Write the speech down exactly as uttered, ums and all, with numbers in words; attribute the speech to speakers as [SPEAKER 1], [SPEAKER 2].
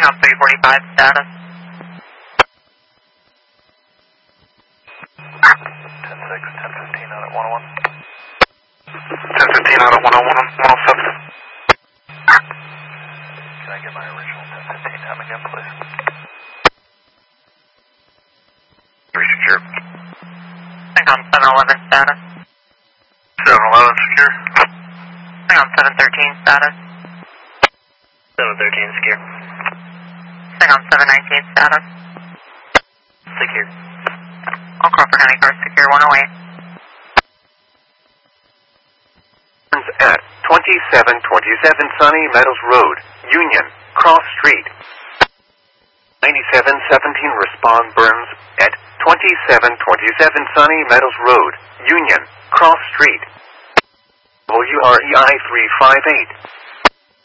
[SPEAKER 1] Hang on, three forty-five status.
[SPEAKER 2] ten six, ten fifteen out at one oh one. ten fifteen out at one oh one, one oh seven. Can I get my original ten fifteen M again, please? three secure.
[SPEAKER 1] Hang on, seven eleven status.
[SPEAKER 2] seven eleven secure.
[SPEAKER 1] Hang on, seven thirteen status.
[SPEAKER 2] seven thirteen secure.
[SPEAKER 1] Hang on, seven nineteen status.
[SPEAKER 2] Secure.
[SPEAKER 1] All Crawford County cars secure, one oh eight.
[SPEAKER 3] At twenty-seven twenty-seven Sunny Meadows Road, Union, Cross Street. ninety-seven seventeen respond Burns at twenty-seven twenty-seven Sunny Meadows Road, Union, Cross Street. W R E I three five eight.